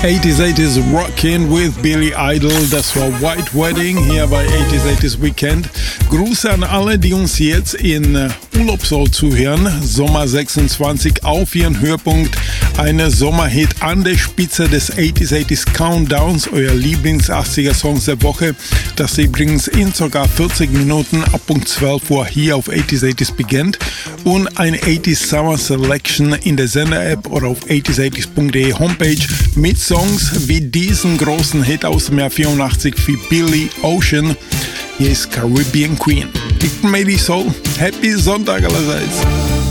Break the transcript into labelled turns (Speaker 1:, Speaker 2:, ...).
Speaker 1: 80s Rockin' with Billy Idol, das war White Wedding hier bei 80s Weekend. Grüße an alle, die uns jetzt in Urlaubsort zuhören. Sommer 26 auf ihren Höhepunkt. Eine Sommerhit an der Spitze des 80s Countdowns, euer Lieblings-80er-Songs der Woche. Das übrigens in ca. 40 Minuten ab Punkt 12 Uhr hier auf 80s beginnt. Und ein 80s Summer Selection in der Sender-App oder auf 80s80s.de Homepage mit Songs wie diesen großen Hit aus dem Jahr 84 wie Billy Ocean. Hier ist Caribbean Queen. Ich bin Mady Soul. Happy Sonntag allerseits.